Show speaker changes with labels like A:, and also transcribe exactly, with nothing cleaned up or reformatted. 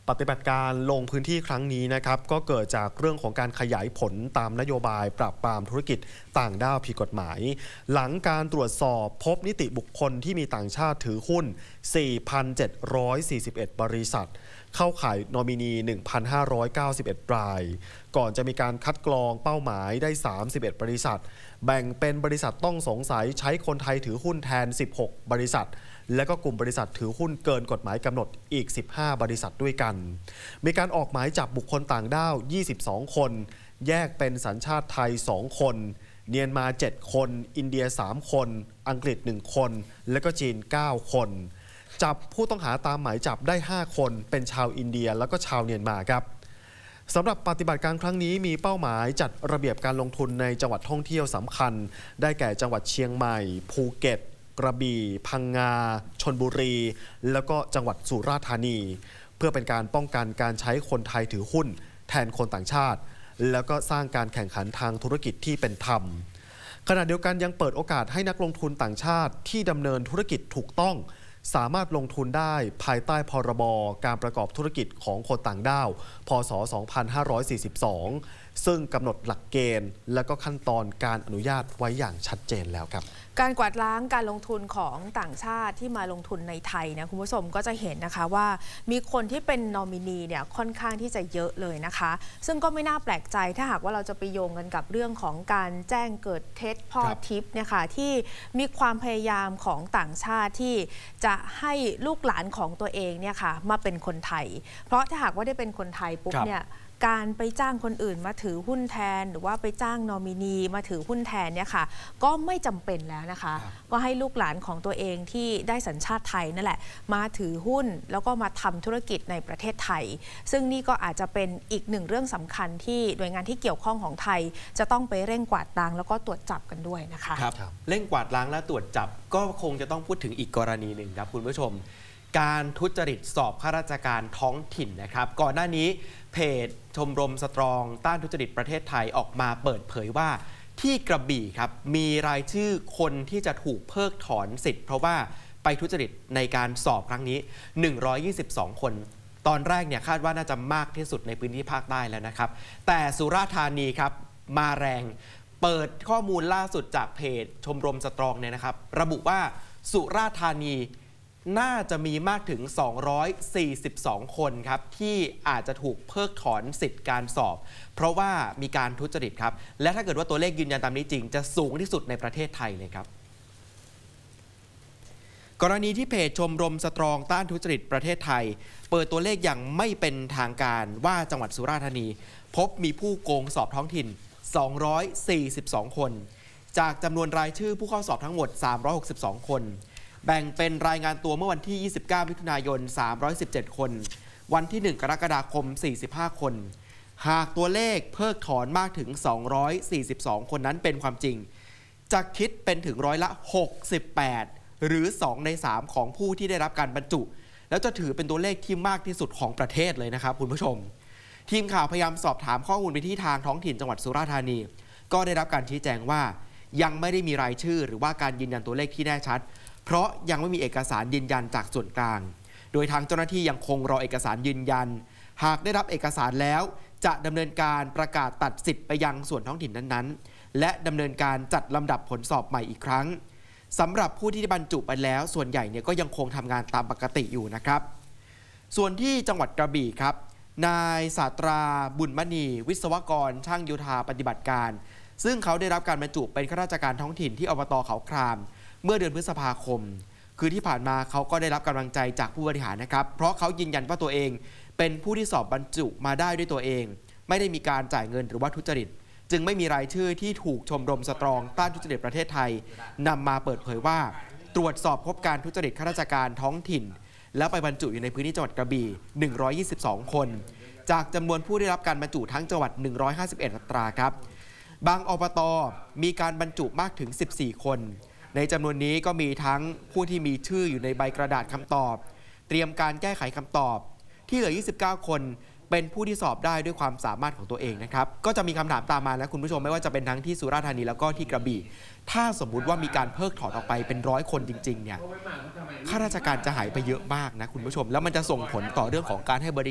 A: ปฏิบัติการลงพื้นที่ครั้งนี้นะครับก็เกิดจากเรื่องของการขยายผลตามนโยบายปราบปรามธุรกิจต่างด้าวผิดกฎหมายหลังการตรวจสอบพบนิติบุคคลที่มีต่างชาติถือหุ้น สี่พันเจ็ดร้อยสี่สิบเอ็ด บริษัทเข้าข่ายนอมินี หนึ่งพันห้าร้อยเก้าสิบเอ็ด รายก่อนจะมีการคัดกรองเป้าหมายได้สามสิบเอ็ดบริษัทแบ่งเป็นบริษัทต้องสงสัยใช้คนไทยถือหุ้นแทนสิบหกบริษัทและก็กลุ่มบริษัทถือหุ้นเกินกฎหมายกำหนดอีกสิบห้าบริษัทด้วยกันมีการออกหมายจับบุคคลต่างด้าวยี่สิบสองคนแยกเป็นสัญชาติไทยสองคนเมียนมาเจ็ดคนอินเดียสามคนอังกฤษหนึ่งคนและก็จีนเก้าคนจับผู้ต้องหาตามหมายจับได้ห้าคนเป็นชาวอินเดียแล้วก็ชาวเมียนมาครับสำหรับปฏิบัติการครั้งนี้มีเป้าหมายจัดระเบียบการลงทุนในจังหวัดท่องเที่ยวสำคัญได้แก่จังหวัดเชียงใหม่ภูเก็ตกระบี่พังงาชลบุรีแล้วก็จังหวัดสุราษฎร์ธานีเพื่อเป็นการป้องกันการใช้คนไทยถือหุ้นแทนคนต่างชาติแล้วก็สร้างการแข่งขันทางธุรกิจที่เป็นธรรมขณะเดียวกันยังเปิดโอกาสให้นักลงทุนต่างชาติที่ดำเนินธุรกิจถูกต้องสามารถลงทุนได้ภายใต้พรบการประกอบธุรกิจของคนต่างด้าวพ.ศ. สองพันห้าร้อยสี่สิบสองซึ่งกำหนดหลักเกณฑ์และก็ขั้นตอนการอนุญาตไว้อย่างชัดเจนแล้วครับ
B: การกวาดล้างการลงทุนของต่างชาติที่มาลงทุนในไทยนะคุณผู้ชมก็จะเห็นนะคะว่ามีคนที่เป็นนอมินีเนี่ยค่อนข้างที่จะเยอะเลยนะคะซึ่งก็ไม่น่าแปลกใจถ้าหากว่าเราจะไปโยงกันกับเรื่องของการแจ้งเกิดเท็จพ่อทิพย์เนี่ยค่ะที่มีความพยายามของต่างชาติที่จะให้ลูกหลานของตัวเองเนี่ยค่ะมาเป็นคนไทยเพราะถ้าหากว่าได้เป็นคนไทยปุ๊บเนี่ยการไปจ้างคนอื่นมาถือหุ้นแทนหรือว่าไปจ้างนอมินีมาถือหุ้นแทนเนี่ยค่ะก็ไม่จำเป็นแล้วนะคะก็ให้ลูกหลานของตัวเองที่ได้สัญชาติไทยนั่นแหละมาถือหุ้นแล้วก็มาทำธุรกิจในประเทศไทยซึ่งนี่ก็อาจจะเป็นอีกหนึ่งเรื่องสำคัญที่หน่วยงานที่เกี่ยวข้องของไทยจะต้องไปเร่งกวาดล้างแล้วก็ตรวจจับกันด้วยนะคะ
C: ครับเร่งกวาดล้างและตรวจจับก็คงจะต้องพูดถึงอีกกรณีหนึ่งครับคุณผู้ชมการทุจริตสอบข้าราชการท้องถิ่นนะครับก่อนหน้านี้เพจชมรมสตรองต้านทุจริตประเทศไทยออกมาเปิดเผยว่าที่กระบี่ครับมีรายชื่อคนที่จะถูกเพิกถอนสิทธิ์เพราะว่าไปทุจริตในการสอบครั้งนี้หนึ่งร้อยยี่สิบสองคนตอนแรกเนี่ยคาดว่าน่าจะมากที่สุดในพื้นที่ภาคใต้แล้วนะครับแต่สุราษฎร์ธานีครับมาแรงเปิดข้อมูลล่าสุดจากเพจชมรมสตรองเนี่ยนะครับระบุว่าสุราษฎร์ธานีน่าจะมีมากถึงสองร้อยสี่สิบสองคนครับที่อาจจะถูกเพิกถอนสิทธิ์การสอบเพราะว่ามีการทุจริตครับและถ้าเกิดว่าตัวเลขยืนยันตามนี้จริงจะสูงที่สุดในประเทศไทยเลยครับกรณีที่เพจชมรมสตรองต้านทุจริตประเทศไทยเปิดตัวเลขอย่างไม่เป็นทางการว่าจังหวัดสุราษฎร์ธานีพบมีผู้โกงสอบท้องถิ่นสองร้อยสี่สิบสองคนจากจำนวนรายชื่อผู้เข้าสอบทั้งหมดสามร้อยหกสิบสองคนแบ่งเป็นรายงานตัวเมื่อวันที่ยี่สิบเก้ามิถุนายนสามร้อยสิบเจ็ดคนวันที่หนึ่งกรกฎาคมสี่สิบห้าคนหากตัวเลขเพิกถอนมากถึงสองร้อยสี่สิบสองคนนั้นเป็นความจริงจะคิดเป็นถึงร้อยละหกสิบแปดหรือสองในสามของผู้ที่ได้รับการบรรจุแล้วจะถือเป็นตัวเลขที่มากที่สุดของประเทศเลยนะครับคุณผู้ชมทีมข่าวพยายามสอบถามข้อมูลไปที่ทางท้องถิ่นจังหวัดสุราษฎร์ธานีก็ได้รับการชี้แจงว่ายังไม่ได้มีรายชื่อหรือว่าการยืนยันตัวเลขที่แน่ชัดเพราะยังไม่มีเอกสารยืนยันจากส่วนกลางโดยทางเจ้าหน้าที่ยังคงรอเอกสารยืนยันหากได้รับเอกสารแล้วจะดำเนินการประกาศตัดสิทธิ์ไปยังส่วนท้องถิ่นนั้นๆและดำเนินการจัดลำดับผลสอบใหม่อีกครั้งสำหรับผู้ที่ได้บรรจุไปแล้วส่วนใหญ่เนี่ยก็ยังคงทำงานตามปกติอยู่นะครับส่วนที่จังหวัดกระบี่ครับนายศาสตราบุญมณีวิศวกรช่างโยธาปฏิบัติการซึ่งเขาได้รับการบรรจุเป็นข้าราชการท้องถิ่นที่อบต.เขาครามเมื่อเดือนพฤษภาคมคือที่ผ่านมาเขาก็ได้รับกำลังใจจากผู้บริหารนะครับเพราะเขายืนยันว่าตัวเองเป็นผู้ที่สอบบรรจุมาได้ด้วยตัวเองไม่ได้มีการจ่ายเงินหรือว่าทุจริตจึงไม่มีรายชื่อที่ถูกชมรมสตรองต้านทุจริตประเทศไทยนำมาเปิดเผยว่าตรวจสอบพบการทุจริตข้าราชการท้องถิ่นแล้วไปบรรจุอยู่ในพื้นที่จังหวัดกระบี่หนึ่งร้อยยี่สิบสองคนจากจำนวนผู้ได้รับการบรรจุทั้งจังหวัดหนึ่งร้อยห้าสิบเอ็ดอัตราครับบางอบต.มีการบรรจุมากถึงสิบสี่คนในจำนวนนี้ก็มีทั้งผู้ที่มีชื่ออยู่ในใบกระดาษคำตอบเตรียมการแก้ไขคำตอบที่เหลือยี่สิบเก้าคนเป็นผู้ที่สอบได้ด้วยความสามารถของตัวเองนะครับก็จะมีคำถามตามมานะคุณผู้ชมไม่ว่าจะเป็นทั้งที่สุราษฎร์ธานีแล้วก็ที่กระบี่ถ้าสมมุติว่ามีการเพิกถอนออกไปเป็นร้อยคนจริงๆเนี่ยข้าราชการจะหายไปเยอะมากนะคุณผู้ชมแล้วมันจะส่งผลต่อเรื่องของการให้บริ